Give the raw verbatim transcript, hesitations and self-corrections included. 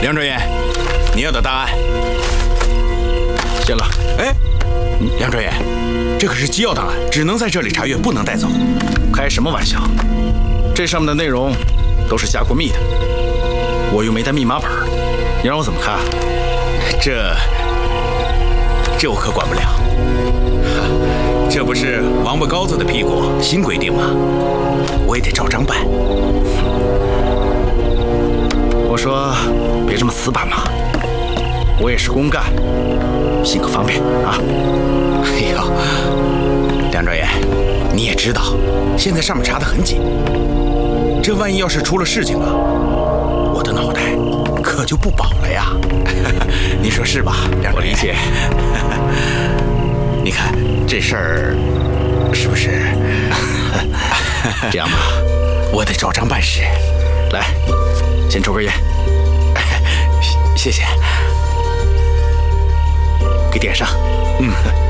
梁专员，你要的档案。 行了。 哎，梁专员，这可是机要档案，只能在这里查阅，不能带走。 开什么玩笑？这上面的内容都是加过密的，我又没带密码本，你让我怎么看？ 这这我可管不了。这不是王八羔子的屁股新规定吗？我也得照章办。 我说别这么死板嘛，我也是公干，行个方便啊。 哎呦，梁专员，你也知道，现在上面查得很紧，这万一要是出了事情了，我的脑袋可就不保了呀。你说是吧，梁专员？ 我理解。 你看这事儿是不是？ 这样吧， 我得照章办事。 来，先抽根烟。 谢谢。 给点上。 嗯。